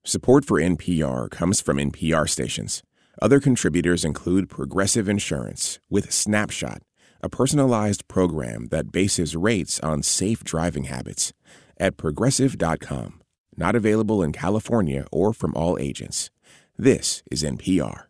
Support for NPR comes from NPR stations. Other contributors include Progressive Insurance with Snapshot, a personalized program that bases rates on safe driving habits, at Progressive.com. Not available in California or from all agents. This is NPR.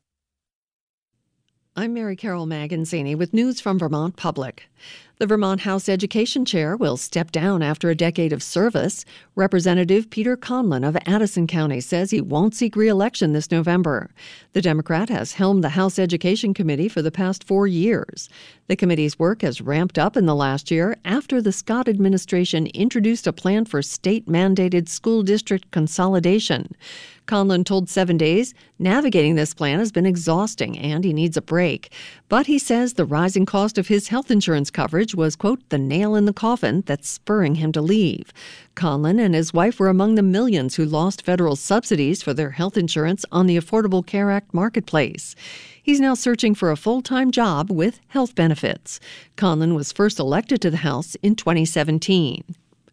I'm Mary Carol Maganzini with news from Vermont Public. The Vermont House Education Chair will step down after a decade of service. Representative Peter Conlon of Addison County says he won't seek re-election this November. The Democrat has helmed the House Education Committee for the past 4 years. The committee's work has ramped up in the last year after the Scott administration introduced a plan for state-mandated school district consolidation. Conlon told 7 Days navigating this plan has been exhausting and he needs a break. But he says the rising cost of his health insurance coverage was, quote, the nail in the coffin that's spurring him to leave. Conlon and his wife were among the millions who lost federal subsidies for their health insurance on the Affordable Care Act marketplace. He's now searching for a full-time job with health benefits. Conlon was first elected to the House in 2017.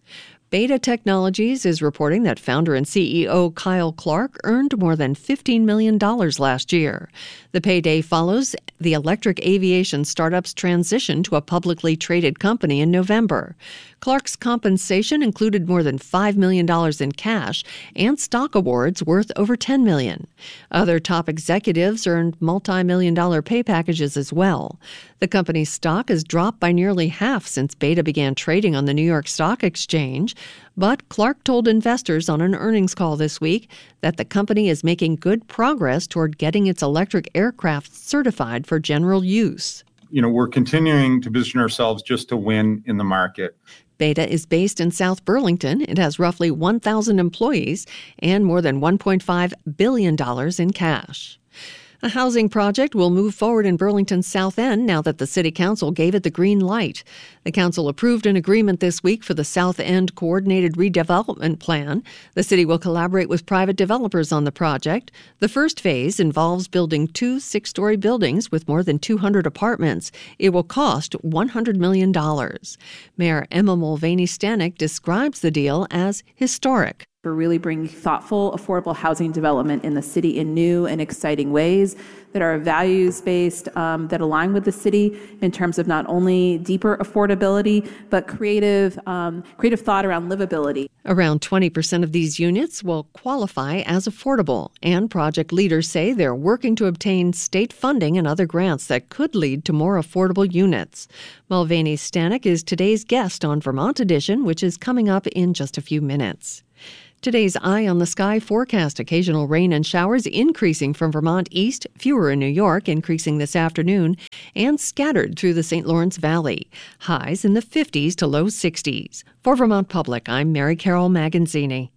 Beta Technologies is reporting that founder and CEO Kyle Clark earned more than $15 million last year. The payday follows the electric aviation startup's transition to a publicly traded company in November. Clark's compensation included more than $5 million in cash and stock awards worth over $10 million. Other top executives earned multi-million-dollar pay packages as well. The company's stock has dropped by nearly half since Beta began trading on the New York Stock Exchange. But Clark told investors on an earnings call this week that the company is making good progress toward getting its electric aircraft certified for general use. We're continuing to position ourselves just to win in the market. Beta is based in South Burlington. It has roughly 1,000 employees and more than $1.5 billion in cash. A housing project will move forward in Burlington's South End now that the City Council gave it the green light. The Council approved an agreement this week for the South End Coordinated Redevelopment Plan. The city will collaborate with private developers on the project. The first phase involves building 2 6-story buildings with more than 200 apartments. It will cost $100 million. Mayor Emma Mulvaney Stanek describes the deal as historic. We're really bringing thoughtful, affordable housing development in the city in new and exciting ways that are values-based, that align with the city in terms of not only deeper affordability, but creative thought around livability. Around 20% of these units will qualify as affordable, and project leaders say they're working to obtain state funding and other grants that could lead to more affordable units. Mulvaney Stanek is today's guest on Vermont Edition, which is coming up in just a few minutes. Today's Eye on the Sky forecast: occasional rain and showers increasing from Vermont east, fewer in New York, increasing this afternoon, and scattered through the St. Lawrence Valley. Highs in the 50s to low 60s. For Vermont Public, I'm Mary Carol Maganzini.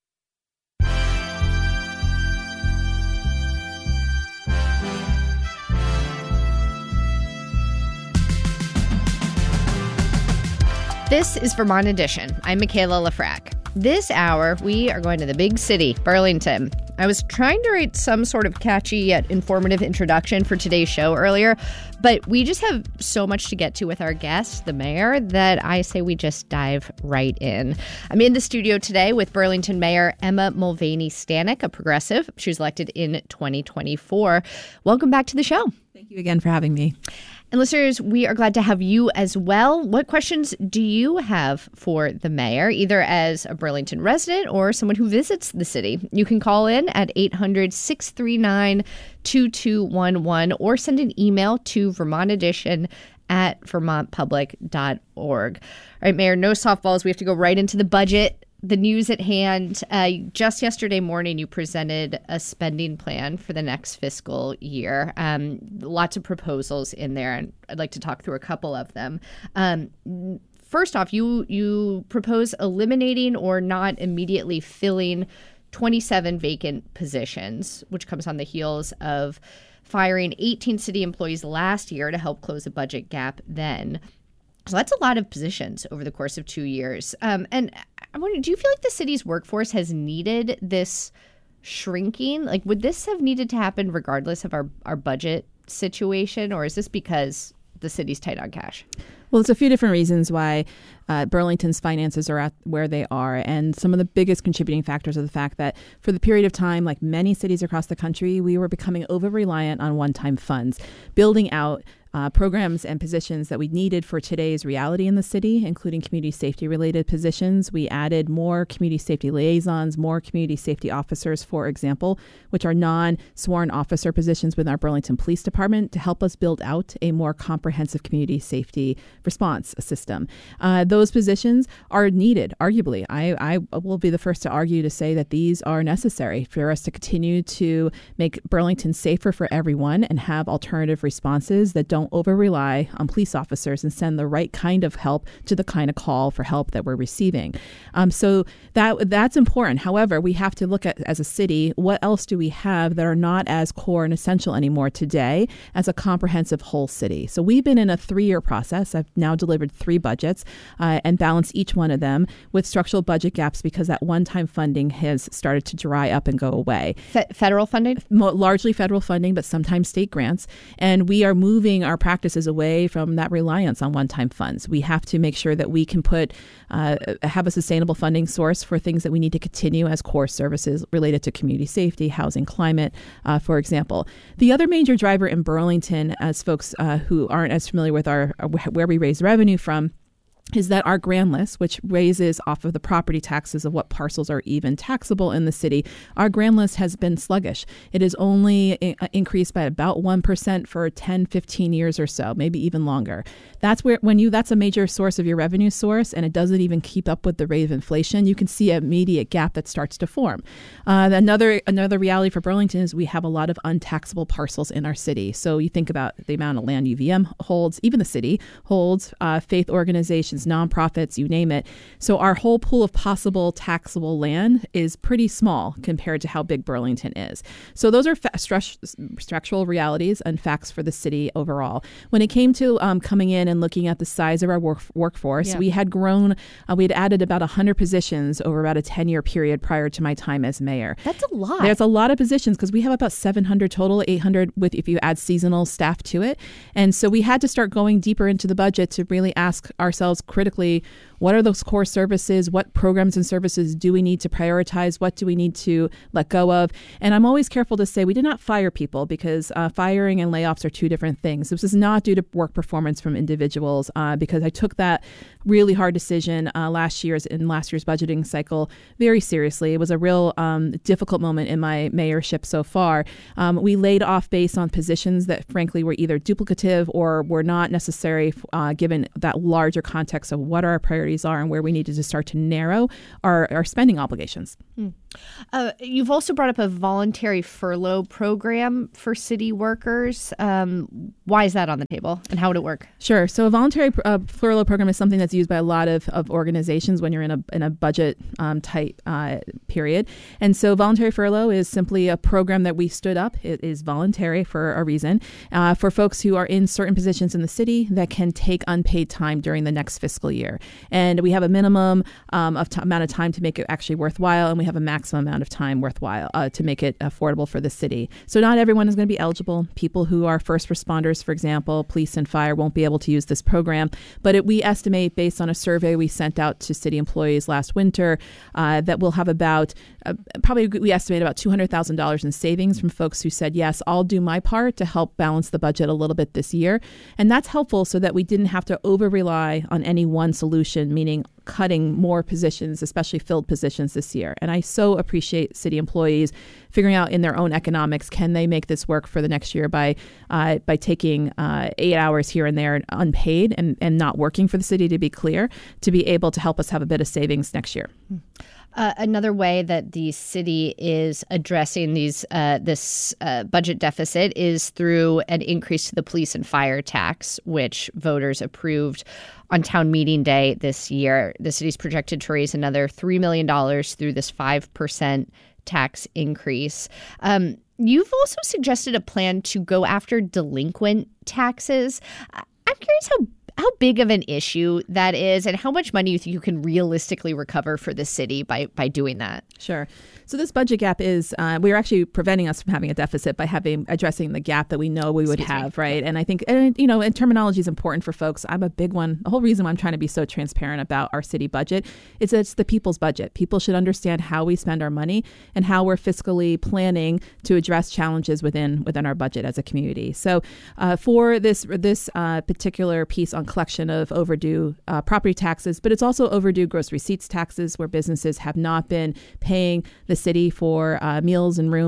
This is Vermont Edition. I'm Michaela Lafrac. This hour, we are going to the big city, Burlington. I was trying to write some sort of catchy yet informative introduction for today's show earlier, but we just have so much to get to with our guest, the mayor, that I say we just dive right in. I'm in the studio today with Burlington Mayor Emma Mulvaney Stanek, a progressive. She was elected in 2024. Welcome back to the show. Thank you again for having me. And listeners, we are glad to have you as well. What questions do you have for the mayor, either as a Burlington resident or someone who visits the city? You can call in at 800-639-2211 or send an email to vermontedition@vermontpublic.org. All right, Mayor, no softballs. We have to go right into the budget. The news at hand. Just yesterday morning, you presented a spending plan for the next fiscal year. Lots of proposals in there, and I'd like to talk through a couple of them. First off, you propose eliminating or not immediately filling 27 vacant positions, which comes on the heels of firing 18 city employees last year to help close a budget gap then. So that's a lot of positions over the course of 2 years. And I'm wondering, do you feel like the city's workforce has needed this shrinking? Would this have needed to happen regardless of our budget situation? Or is this because the city's tight on cash? Well, it's a few different reasons why Burlington's finances are at where they are. And some of the biggest contributing factors are the fact that for the period of time, like many cities across the country, we were becoming over-reliant on one-time funds, building out programs and positions that we needed for today's reality in the city, including community safety related positions. We added more community safety liaisons, more community safety officers, for example, which are non-sworn officer positions within our Burlington Police Department to help us build out a more comprehensive community safety response system. Those positions are needed, arguably. I will be the first to argue to say that these are necessary for us to continue to make Burlington safer for everyone and have alternative responses that don't over-rely on police officers and send the right kind of help to the kind of call for help that we're receiving. So that's important. However, we have to look at, as a city, what else do we have that are not as core and essential anymore today as a comprehensive whole city? So we've been in a 3-year process. I've now delivered 3 budgets and balanced each one of them with structural budget gaps because that one-time funding has started to dry up and go away. Federal funding? Largely federal funding, but sometimes state grants. And we are moving our practices away from that reliance on one-time funds. We have to make sure that we can have a sustainable funding source for things that we need to continue as core services related to community safety, housing, climate, for example. The other major driver in Burlington, as folks who aren't as familiar with where we raise revenue from, is that our grand list, which raises off of the property taxes of what parcels are even taxable in the city, our grand list has been sluggish. It has only increased by about 1% for 10, 15 years or so, maybe even longer. That's a major source of your revenue source, and it doesn't even keep up with the rate of inflation. You can see an immediate gap that starts to form. Another reality for Burlington is we have a lot of untaxable parcels in our city. So you think about the amount of land UVM holds, even the city holds, faith organizations, nonprofits, you name it. So our whole pool of possible taxable land is pretty small compared to how big Burlington is. So those are structural realities and facts for the city overall. When it came to coming in and looking at the size of our workforce, we had grown, we had added about 100 positions over about a 10-year period prior to my time as mayor. That's a lot. There's a lot of positions because we have about 700 total, 800 if you add seasonal staff to it. And so we had to start going deeper into the budget to really ask ourselves critically, what are those core services? What programs and services do we need to prioritize? What do we need to let go of? And I'm always careful to say we did not fire people because firing and layoffs are 2 different things. This is not due to work performance from individuals because I took that really hard decision last year's budgeting cycle very seriously. It was a real difficult moment in my mayorship so far. We laid off based on positions that frankly were either duplicative or were not necessary given that larger context of what our priorities are and where we needed to start to narrow our spending obligations. You've also brought up a voluntary furlough program for city workers. Why is that on the table and how would it work? Sure. So a voluntary furlough program is something that's used by a lot of organizations when you're in a budget tight period. And so voluntary furlough is simply a program that we stood up. It is voluntary for a reason for folks who are in certain positions in the city that can take unpaid time during the next fiscal year. And we have a minimum amount of time to make it actually worthwhile, and we have a maximum amount of time worthwhile to make it affordable for the city. So not everyone is going to be eligible. People who are first responders, for example, police and fire, won't be able to use this program. But we estimate, based on a survey we sent out to city employees last winter, that we'll have about we estimate about $200,000 in savings from folks who said, yes, I'll do my part to help balance the budget a little bit this year. And that's helpful so that we didn't have to over-rely on any one solution, meaning cutting more positions, especially filled positions this year. And I so appreciate city employees figuring out in their own economics, can they make this work for the next year by taking 8 hours here and there unpaid and not working for the city, to be clear, to be able to help us have a bit of savings next year. Another way that the city is addressing this budget deficit is through an increase to the police and fire tax, which voters approved on town meeting day this year. The city's projected to raise another $3 million through this 5% tax increase. You've also suggested a plan to go after delinquent taxes. I'm curious how big of an issue that is, and how much money you think you can realistically recover for the city by doing that? Sure. So this budget gap is, we're actually preventing us from having a deficit by addressing the gap that we know we would have, right? And I think, and terminology is important for folks. I'm a big one. The whole reason why I'm trying to be so transparent about our city budget is that it's the people's budget. People should understand how we spend our money and how we're fiscally planning to address challenges within our budget as a community. So for this particular piece on collection of overdue property taxes, but it's also overdue gross receipts taxes where businesses have not been paying the city for meals and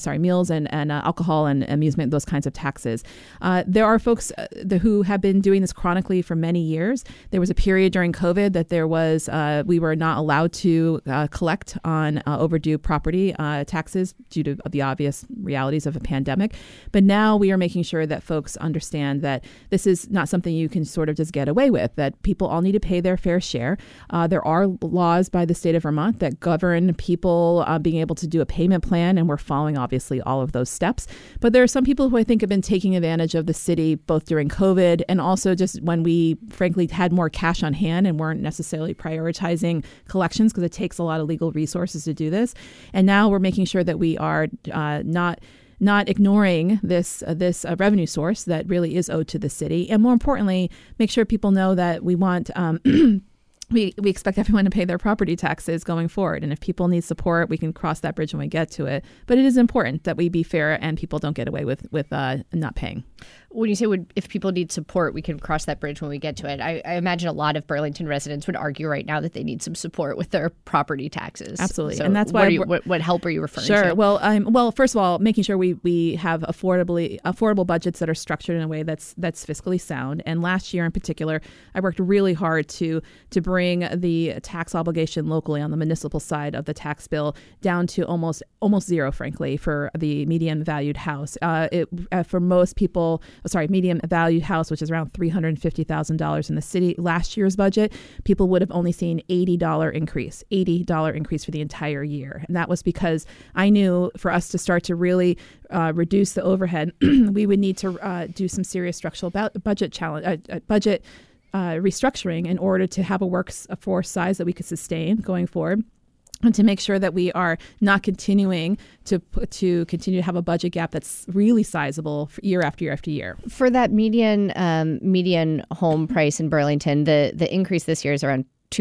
alcohol and amusement, those kinds of taxes. There are folks who have been doing this chronically for many years. There was a period during COVID that we were not allowed to collect on overdue property taxes due to the obvious realities of a pandemic. But now we are making sure that folks understand that this is not something you can sort of just get away with, that people all need to pay their fair share. There are laws by the state of Vermont that govern people being able to do a payment plan, and we're following obviously all of those steps. But there are some people who I think have been taking advantage of the city both during COVID and also just when we frankly had more cash on hand and weren't necessarily prioritizing collections because it takes a lot of legal resources to do this. And now we're making sure that we are not ignoring this revenue source that really is owed to the city. And more importantly, make sure people know that we want we expect everyone to pay their property taxes going forward. And if people need support, we can cross that bridge when we get to it. But it is important that we be fair and people don't get away with not paying. When you say if people need support, we can cross that bridge when we get to it. I imagine a lot of Burlington residents would argue right now that they need some support with their property taxes. Absolutely. So and that's why what help are you referring to? Sure. Well, first of all, making sure we have affordable budgets that are structured in a way that's fiscally sound. And last year in particular, I worked really hard to bring the tax obligation locally on the municipal side of the tax bill down to almost zero, frankly, for the median valued house. For most people, median valued house, which is around $350,000 in the city. Last year's budget, people would have only seen $80 increase for the entire year. And that was because I knew for us to start to really reduce the overhead, we would need to do some serious structural budget restructuring in order to have a workforce size that we could sustain going forward. And to make sure that we are not continuing to have a budget gap that's really sizable for year after year after year. For that median home price in Burlington, the increase this year is around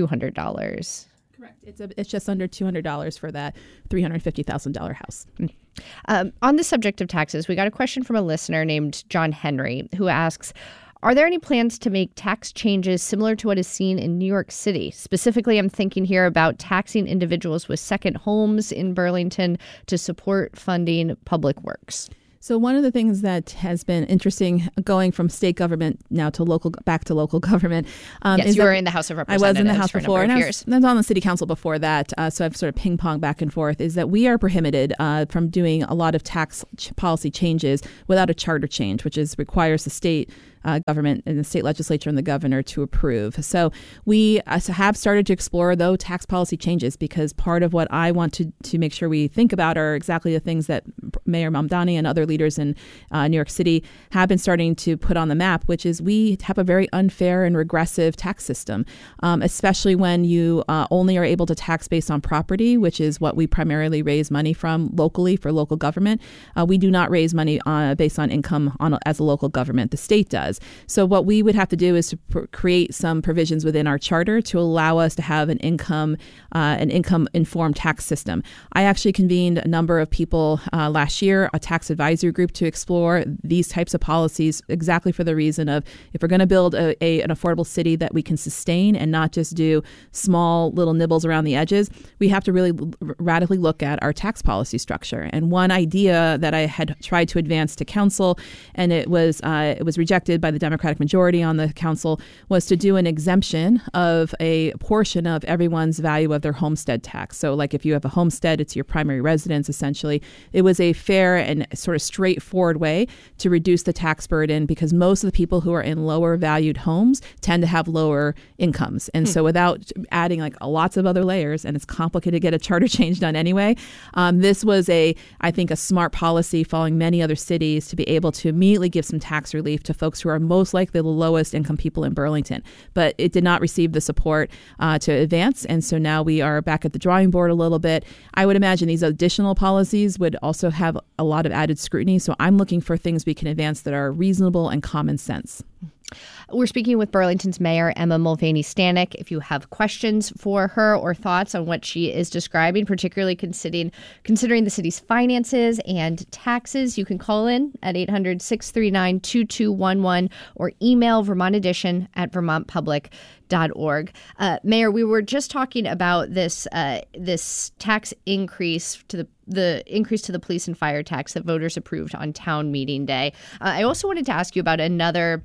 $200. Correct. It's just under $200 for that $350,000 house. On the subject of taxes, we got a question from a listener named John Henry who asks, are there any plans to make tax changes similar to what is seen in New York City? Specifically, I'm thinking here about taxing individuals with second homes in Burlington to support funding public works. So one of the things that has been interesting going from state government now to back to local government. Yes, you were in the House of Representatives. I was in the House for before, a number and of years. I was on the city council before that. So I've sort of ping pong back and forth. Is that we are prohibited from doing a lot of tax policy changes without a charter change, which requires the state government and the state legislature and the governor to approve. So we have started to explore, though, tax policy changes, because part of what I want to make sure we think about are exactly the things that Mayor Mamdani and other leaders in New York City have been starting to put on the map, which is we have a very unfair and regressive tax system, especially when you only are able to tax based on property, which is what we primarily raise money from locally for local government. We do not raise money based on income as a local government. The state does. So what we would have to do is to create some provisions within our charter to allow us to have an income informed tax system. I actually convened a number of people last year, a tax advisory group, to explore these types of policies exactly for the reason of if we're going to build an affordable city that we can sustain and not just do small little nibbles around the edges, we have to really radically look at our tax policy structure. And one idea that I had tried to advance to council, and it was rejected by the Democratic majority on the council, was to do an exemption of a portion of everyone's value of their homestead tax. So like if you have a homestead, it's your primary residence, essentially. It was a fair and sort of straightforward way to reduce the tax burden, because most of the people who are in lower valued homes tend to have lower incomes. And so without adding like lots of other layers, and it's complicated to get a charter change done anyway, this was I think a smart policy following many other cities to be able to immediately give some tax relief to folks who are most likely the lowest income people in Burlington. But it did not receive the support to advance. And so now we are back at the drawing board a little bit. I would imagine these additional policies would also have a lot of added scrutiny. So I'm looking for things we can advance that are reasonable and common sense. We're speaking with Burlington's Mayor, Emma Mulvaney Stanek. If you have questions for her or thoughts on what she is describing, particularly considering the city's finances and taxes, you can call in at 800-639-2211 or email vermontedition@vermontpublic.org. Mayor, we were just talking about this tax increase to the increase to the police and fire tax that voters approved on town meeting day. I also wanted to ask you about another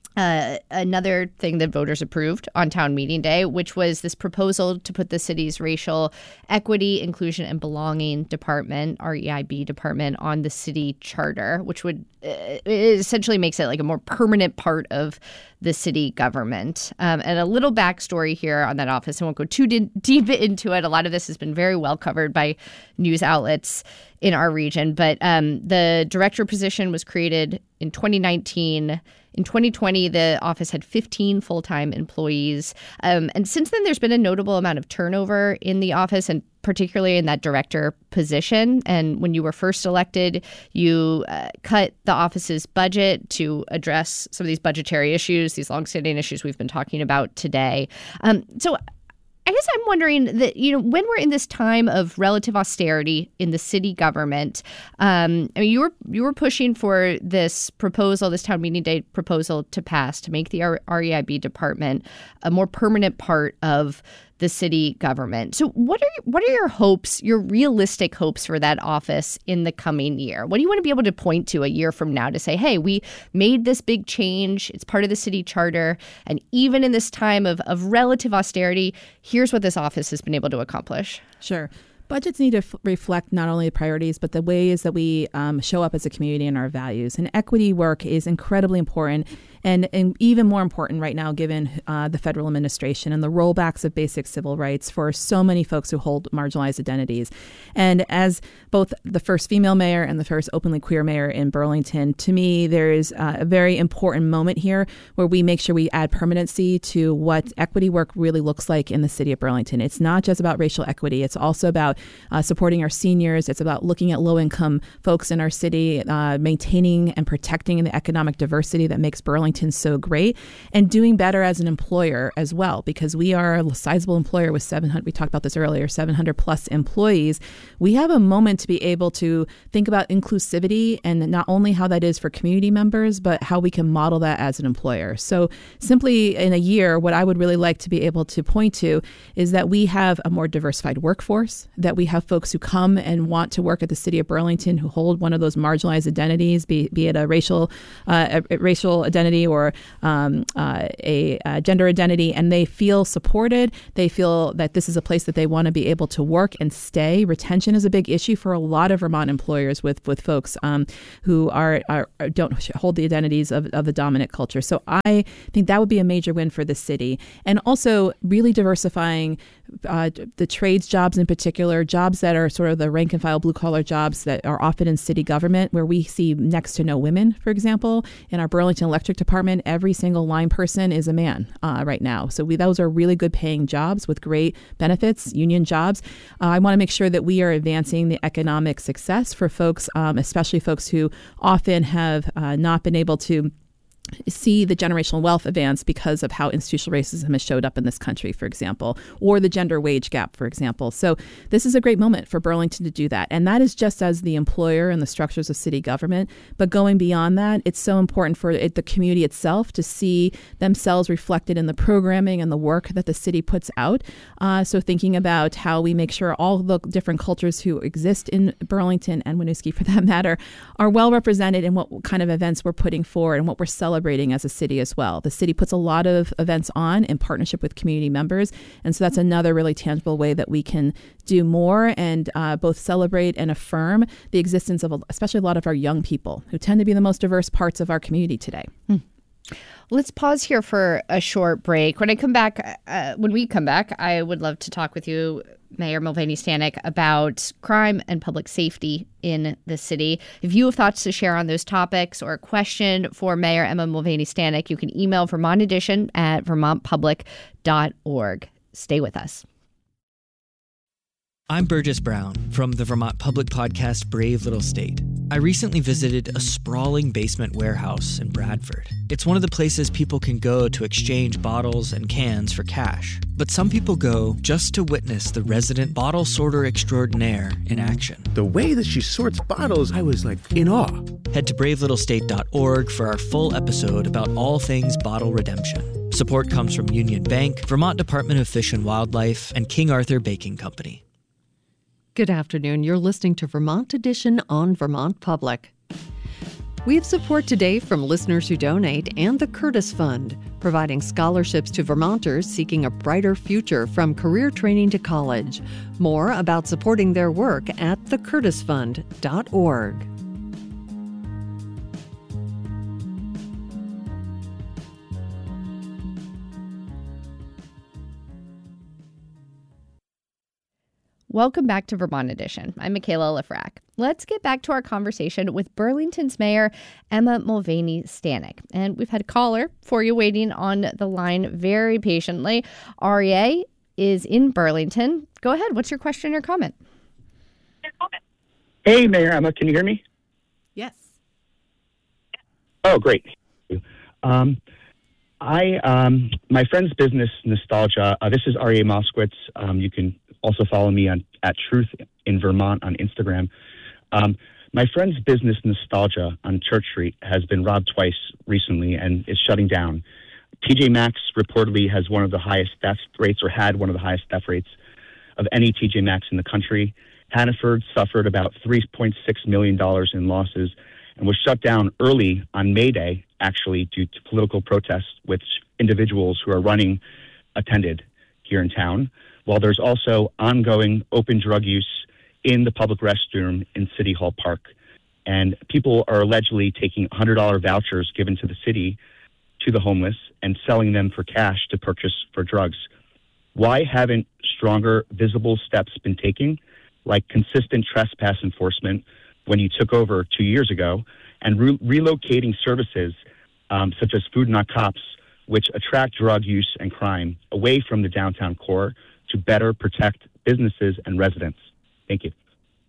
thing that voters approved on town meeting day, which was this proposal to put the city's racial equity, inclusion, and belonging department, REIB department, on the city charter, which would it essentially makes it like a more permanent part of the city government. And a little backstory here on that office. I won't go too deep into it. A lot of this has been very well covered by news outlets in our region. But the director position was created in 2019. In 2020, the office had 15 full-time employees. And since then, there's been a notable amount of turnover in the office, and particularly in that director position. And when you were first elected, you cut the office's budget to address some of these budgetary issues, these longstanding issues we've been talking about today. So I guess I'm wondering that, when we're in this time of relative austerity in the city government, you were pushing for this proposal, this town meeting day proposal to pass, to make the REIB department a more permanent part of the city government. So what are your hopes, your realistic hopes for that office in the coming year? What do you want to be able to point to a year from now to say, hey, we made this big change, it's part of the city charter, and even in this time of relative austerity, here's what this office has been able to accomplish? Sure. Budgets need to reflect not only the priorities, but the ways that we show up as a community and our values. And equity work is incredibly important, and even more important right now, given the federal administration and the rollbacks of basic civil rights for so many folks who hold marginalized identities. And as both the first female mayor and the first openly queer mayor in Burlington, to me, there is a very important moment here where we make sure we add permanency to what equity work really looks like in the city of Burlington. It's not just about racial equity. It's also about supporting our seniors. It's about looking at low-income folks in our city, maintaining and protecting the economic diversity that makes Burlington so great, and doing better as an employer as well, because we are a sizable employer with 700, we talked about this earlier, 700 plus employees. We have a moment to be able to think about inclusivity, and not only how that is for community members, but how we can model that as an employer. So simply in a year, what I would really like to be able to point to is that we have a more diversified workforce, that we have folks who come and want to work at the city of Burlington who hold one of those marginalized identities, be it a racial identity or a gender identity, and they feel supported. They feel that this is a place that they want to be able to work and stay. Retention is a big issue for a lot of Vermont employers with folks who don't hold the identities of the dominant culture. So I think that would be a major win for the city, and also really diversifying the trades jobs in particular, jobs that are sort of the rank and file blue collar jobs that are often in city government, where we see next to no women. For example, in our Burlington Electric Department, every single line person is a man right now. So those are really good paying jobs with great benefits, union jobs. I want to make sure that we are advancing the economic success for folks, especially folks who often have not been able to see the generational wealth advance because of how institutional racism has showed up in this country, for example, or the gender wage gap, for example. So this is a great moment for Burlington to do that. And that is just as the employer and the structures of city government. But going beyond that, it's so important for the community itself to see themselves reflected in the programming and the work that the city puts out. So thinking about how we make sure all the different cultures who exist in Burlington and Winooski, for that matter, are well represented in what kind of events we're putting forward and what we're celebrating celebrating as a city as well. The city puts a lot of events on in partnership with community members. And so that's another really tangible way that we can do more and both celebrate and affirm the existence of especially a lot of our young people who tend to be the most diverse parts of our community today. Let's pause here for a short break. When we come back, I would love to talk with you, Mayor Mulvaney Stanek, about crime and public safety in the city. If you have thoughts to share on those topics or a question for Mayor Emma Mulvaney Stanek, you can email Vermont Edition at vermontpublic.org. Stay with us. I'm Burgess Brown from the Vermont Public podcast Brave Little State. I recently visited a sprawling basement warehouse in Bradford. It's one of the places people can go to exchange bottles and cans for cash. But some people go just to witness the resident bottle sorter extraordinaire in action. The way that she sorts bottles, I was in awe. Head to bravelittlestate.org for our full episode about all things bottle redemption. Support comes from Union Bank, Vermont Department of Fish and Wildlife, and King Arthur Baking Company. Good afternoon. You're listening to Vermont Edition on Vermont Public. We have support today from listeners who donate and the Curtis Fund, providing scholarships to Vermonters seeking a brighter future from career training to college. More about supporting their work at thecurtisfund.org. Welcome back to Vermont Edition. I'm Michaela Lefrak. Let's get back to our conversation with Burlington's Mayor Emma Mulvaney Stanek. And we've had a caller for you waiting on the line very patiently. REA is in Burlington. Go ahead. What's your question or comment? Hey, Mayor Emma, can you hear me? Yes. Oh, great. My friend's business, Nostalgia. This is R.A. Moskowitz. You can also follow me at Truth in Vermont on Instagram. My friend's business, Nostalgia, on Church Street has been robbed twice recently and is shutting down. TJ Maxx reportedly has one of the highest theft rates, or had one of the highest theft rates of any TJ Maxx in the country. Hannaford suffered about $3.6 million in losses and was shut down early on May Day, actually, due to political protests, which individuals who are running attended here in town. While there's also ongoing open drug use in the public restroom in City Hall Park. And people are allegedly taking $100 vouchers given to the city to the homeless and selling them for cash to purchase for drugs. Why haven't stronger, visible steps been taken, like consistent trespass enforcement when you took over 2 years ago, and relocating services such as Food Not Cops, which attract drug use and crime away from the downtown core to better protect businesses and residents? Thank you.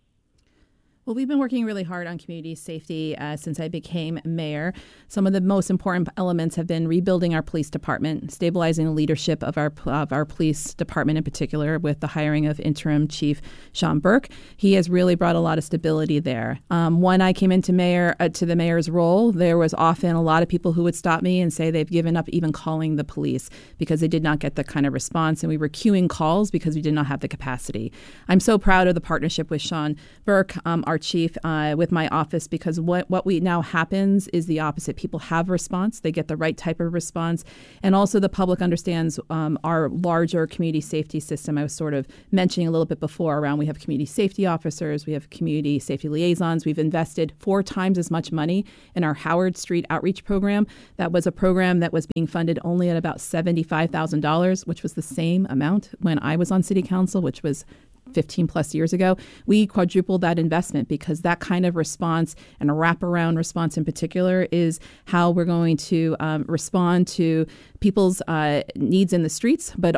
Well, we've been working really hard on community safety since I became mayor. Some of the most important elements have been rebuilding our police department, stabilizing the leadership of our police department in particular with the hiring of interim chief Sean Burke. He has really brought a lot of stability there. When I came into the mayor's role, there was often a lot of people who would stop me and say they've given up even calling the police because they did not get the kind of response, and we were queuing calls because we did not have the capacity. I'm so proud of the partnership with Sean Burke, our chief, with my office, because what we now happens is the opposite. People have response. They get the right type of response. And also the public understands our larger community safety system. I was sort of mentioning a little bit before around we have community safety officers, we have community safety liaisons. We've invested 4 times as much money in our Howard Street outreach program. That was a program that was being funded only at about $75,000, which was the same amount when I was on city council, which was 15 plus years ago. We quadrupled that investment because that kind of response, and a wraparound response in particular, is how we're going to respond to people's needs in the streets, but